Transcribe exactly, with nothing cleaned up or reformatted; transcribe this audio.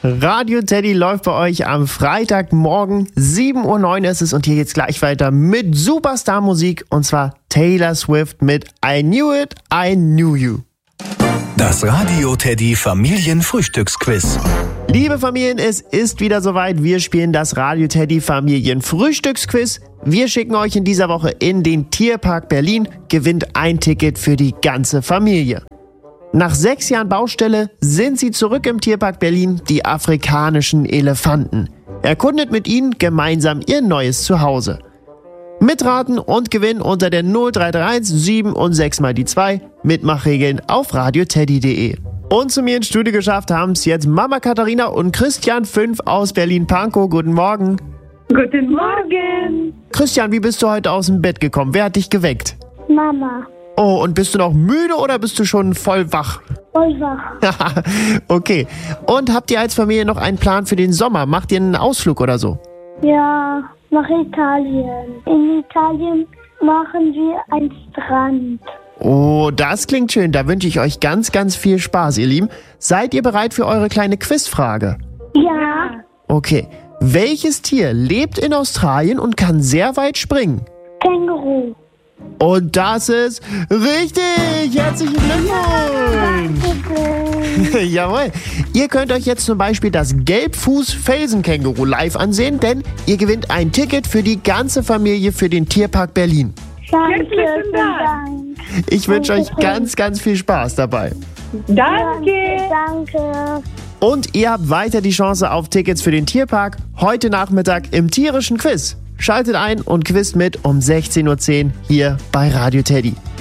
Radio Teddy läuft bei euch am Freitagmorgen. sieben Uhr neun ist es und hier geht's gleich weiter mit Superstar-Musik und zwar Taylor Swift mit I Knew It, I Knew You. Das Radio Teddy Familienfrühstücksquiz. Liebe Familien, es ist wieder soweit. Wir spielen das Radio Teddy Familienfrühstücksquiz. Wir schicken euch in dieser Woche in den Tierpark Berlin. Gewinnt ein Ticket für die ganze Familie. Nach sechs Jahren Baustelle sind sie zurück im Tierpark Berlin, die afrikanischen Elefanten. Erkundet mit ihnen gemeinsam ihr neues Zuhause. Mitraten und gewinnen unter der null drei drei eins sieben und sechs mal die zwei. Mitmachregeln auf radioteddy punkt de. Und zu mir ins Studio geschafft haben es jetzt Mama Katharina und Christian fünf aus Berlin-Pankow. Guten Morgen. Guten Morgen. Christian, wie bist du heute aus dem Bett gekommen? Wer hat dich geweckt? Mama. Oh, und bist du noch müde oder bist du schon voll wach? Voll wach. Okay. Und habt ihr als Familie noch einen Plan für den Sommer? Macht ihr einen Ausflug oder so? Ja, nach Italien. In Italien machen wir einen Strand. Oh, das klingt schön. Da wünsche ich euch ganz, ganz viel Spaß, ihr Lieben. Seid ihr bereit für eure kleine Quizfrage? Ja. Okay. Welches Tier lebt in Australien und kann sehr weit springen? Känguru. Und das ist richtig! Herzlichen Glückwunsch! Jawohl! Ihr könnt euch jetzt zum Beispiel das Gelbfuß-Felsenkänguru live ansehen, denn ihr gewinnt ein Ticket für die ganze Familie für den Tierpark Berlin. Danke, vielen Dank. Ich wünsche euch ganz, ganz viel Spaß dabei. Danke. Danke. Und ihr habt weiter die Chance auf Tickets für den Tierpark heute Nachmittag im tierischen Quiz. Schaltet ein und quizt mit um sechzehn Uhr zehn hier bei Radio Teddy.